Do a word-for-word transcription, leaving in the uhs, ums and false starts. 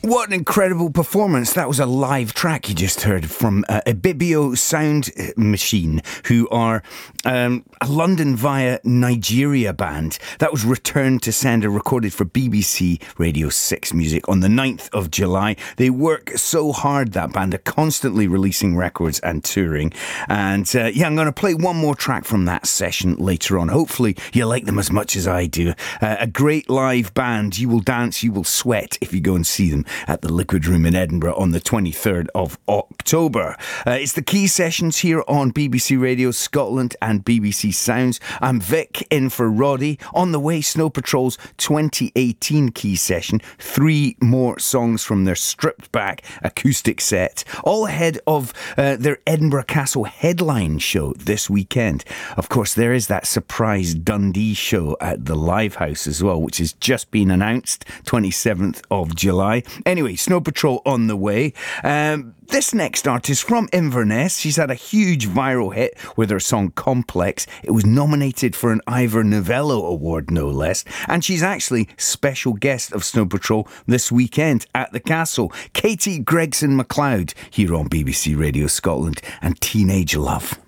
What an incredible performance. That was a live track you just heard from uh, Ibibio Sound Machine, who are um, a London via Nigeria band. That was Return to Sender, recorded for B B C Radio six Music on the ninth of July. They work so hard, that band. They're constantly releasing records and touring. And uh, yeah, I'm going to play one more track from that session later on. Hopefully you like them as much as I do. Uh, a great live band. You will dance, you will sweat if you go and see them at the Liquid Room in Edinburgh on the twenty-third of October. Uh, it's the Key Sessions here on B B C Radio Scotland and B B C Sounds. I'm Vic, in for Roddy. On the way, Snow Patrol's twenty eighteen Key Session. Three more songs from their stripped back acoustic set, all ahead of uh, their Edinburgh Castle headline show this weekend. Of course, there is that surprise Dundee show at the Live House as well, which has just been announced, twenty-seventh of July. Anyway, Snow Patrol on the way. Um, this next artist from Inverness, she's had a huge viral hit with her song Complex. It was nominated for an Ivor Novello Award, no less. And she's actually special guest of Snow Patrol this weekend at the Castle. Katie Gregson MacLeod here on B B C Radio Scotland and Teenage Love.